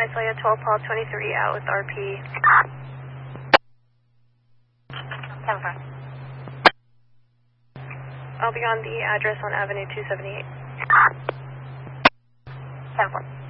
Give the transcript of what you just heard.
Visalia 12 Paul 23 out with RP. 10-4. I'll be on the address on Avenue 278. 10-4.